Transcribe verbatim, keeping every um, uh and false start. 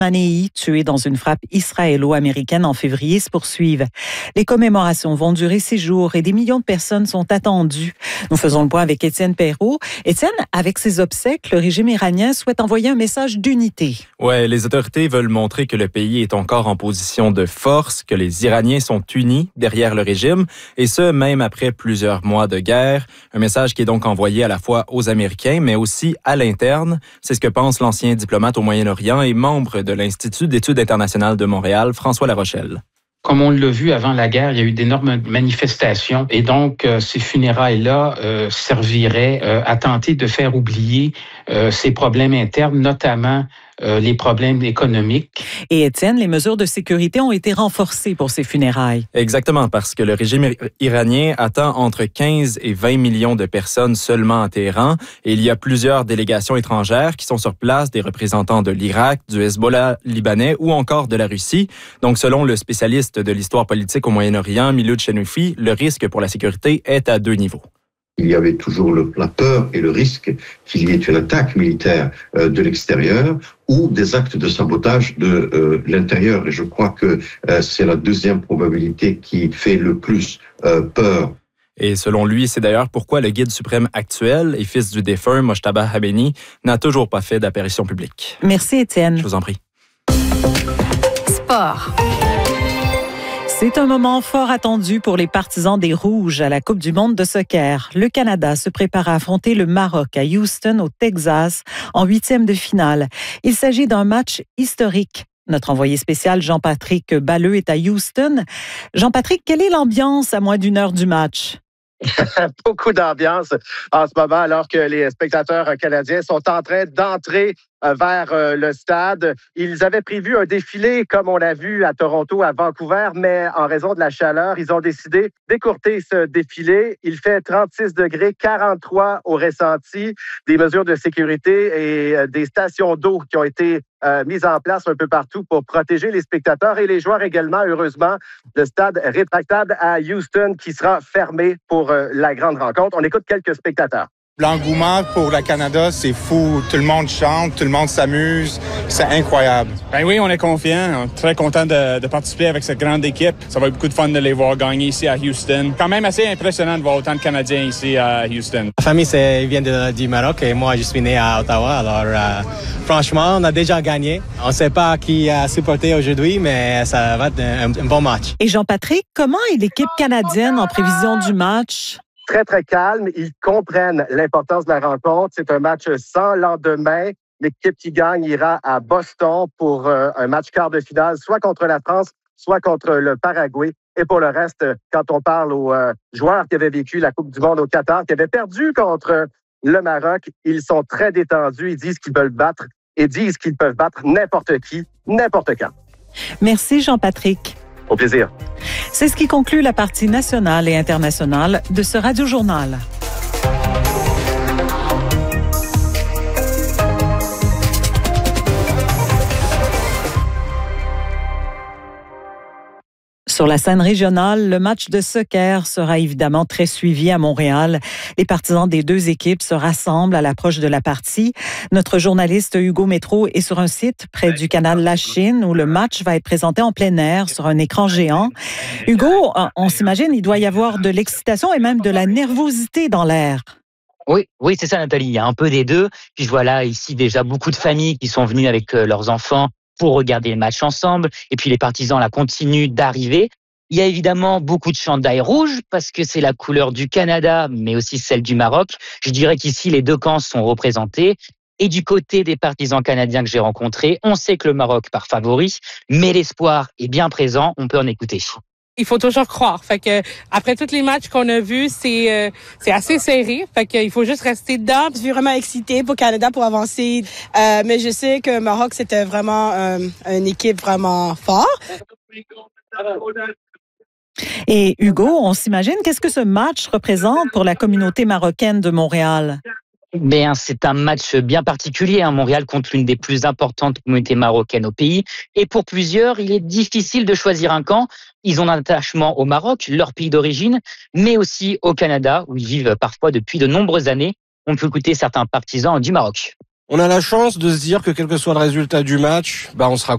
Manei, tué dans une frappe israélo-américaine en février, se poursuivent. Les commémorations vont durer six jours et des millions de personnes sont attendues. Nous faisons le point avec Étienne Perrault. Étienne, avec ses obsèques, le régime iranien souhaite envoyer un message d'unité. Ouais, les autorités veulent montrer que le pays est encore en position de force, que les Iraniens sont unis derrière le régime, et ce, même après plusieurs mois de guerre. Un message qui est donc envoyé à la fois aux Américains, mais aussi à l'interne. C'est ce que pense l'ancien diplomate au Moyen-Orient et membre de l'Institut d'études internationales de Montréal, François Larochelle. Comme on l'a vu avant la guerre, il y a eu d'énormes manifestations et donc euh, ces funérailles-là euh, serviraient euh, à tenter de faire oublier euh, ces problèmes internes, notamment euh, les problèmes économiques. Et Étienne, les mesures de sécurité ont été renforcées pour ces funérailles. Exactement, parce que le régime iranien attend entre quinze et vingt millions de personnes seulement à Téhéran. Et il y a plusieurs délégations étrangères qui sont sur place, des représentants de l'Irak, du Hezbollah libanais ou encore de la Russie. Donc, selon le spécialiste de l'histoire politique au Moyen-Orient, Milou Tchenoufi, le risque pour la sécurité est à deux niveaux. Il y avait toujours le, la peur et le risque qu'il y ait une attaque militaire euh, de l'extérieur ou des actes de sabotage de euh, l'intérieur. Et je crois que euh, c'est la deuxième probabilité qui fait le plus euh, peur. Et selon lui, c'est d'ailleurs pourquoi le guide suprême actuel et fils du défunt, Mojtaba Habeni, n'a toujours pas fait d'apparition publique. Merci, Étienne. Je vous en prie. Sport. C'est un moment fort attendu pour les partisans des Rouges à la Coupe du monde de soccer. Le Canada se prépare à affronter le Maroc à Houston, au Texas, en huitième de finale. Il s'agit d'un match historique. Notre envoyé spécial Jean-Patrick Balleux est à Houston. Jean-Patrick, quelle est l'ambiance à moins d'une heure du match? Beaucoup d'ambiance en ce moment alors que les spectateurs canadiens sont en train d'entrer vers le stade. Ils avaient prévu un défilé comme on l'a vu à Toronto, à Vancouver, mais en raison de la chaleur, ils ont décidé d'écourter ce défilé. Il fait trente-six degrés, quarante-trois au ressenti, des mesures de sécurité et des stations d'eau qui ont été euh, mises en place un peu partout pour protéger les spectateurs et les joueurs également. Heureusement, le stade rétractable à Houston qui sera fermé pour euh, la grande rencontre. On écoute quelques spectateurs. L'engouement pour le Canada, c'est fou. Tout le monde chante, tout le monde s'amuse. C'est incroyable. Ben oui, on est confiants. On est très content de, de participer avec cette grande équipe. Ça va être beaucoup de fun de les voir gagner ici à Houston. Quand même assez impressionnant de voir autant de Canadiens ici à Houston. Ma famille c'est, vient de, du Maroc et moi, je suis né à Ottawa. Alors, euh, franchement, on a déjà gagné. On ne sait pas qui a supporté aujourd'hui, mais ça va être un, un bon match. Et Jean-Patrick, comment est l'équipe canadienne en prévision du match? Très, très calme. Ils comprennent l'importance de la rencontre. C'est un match sans lendemain. L'équipe qui gagne ira à Boston pour euh, un match quart de finale, soit contre la France, soit contre le Paraguay. Et pour le reste, quand on parle aux euh, joueurs qui avaient vécu la Coupe du monde au Qatar, qui avaient perdu contre le Maroc, ils sont très détendus. Ils disent qu'ils veulent battre et disent qu'ils peuvent battre n'importe qui, n'importe quand. Merci, Jean-Patrick. Au plaisir. C'est ce qui conclut la partie nationale et internationale de ce Radio-Journal. Sur la scène régionale, le match de soccer sera évidemment très suivi à Montréal. Les partisans des deux équipes se rassemblent à l'approche de la partie. Notre journaliste Hugo Métro est sur un site près du canal La Chine où le match va être présenté en plein air sur un écran géant. Hugo, on s'imagine, il doit y avoir de l'excitation et même de la nervosité dans l'air. Oui, oui, c'est ça, Nathalie. Il y a un peu des deux. Puis voilà, ici déjà beaucoup de familles qui sont venues avec leurs enfants pour regarder le match ensemble. Et puis les partisans là continuent d'arriver. Il y a évidemment beaucoup de chandails rouges parce que c'est la couleur du Canada, mais aussi celle du Maroc. Je dirais qu'ici, les deux camps sont représentés. Et du côté des partisans canadiens que j'ai rencontrés, on sait que le Maroc part favori, mais l'espoir est bien présent. On peut en écouter. Il faut toujours croire. Fait que après tous les matchs qu'on a vus, c'est euh, c'est assez serré. Fait que il faut juste rester dedans. Je suis vraiment excitée pour Canada pour avancer, euh, mais je sais que Maroc c'était vraiment euh, une équipe vraiment forte. Et Hugo, on s'imagine qu'est-ce que ce match représente pour la communauté marocaine de Montréal? Ben, c'est un match bien particulier. Hein. Montréal compte l'une des plus importantes communautés marocaines au pays. Et pour plusieurs, il est difficile de choisir un camp. Ils ont un attachement au Maroc, leur pays d'origine, mais aussi au Canada, où ils vivent parfois depuis de nombreuses années. On peut écouter certains partisans du Maroc. On a la chance de se dire que quel que soit le résultat du match, bah on sera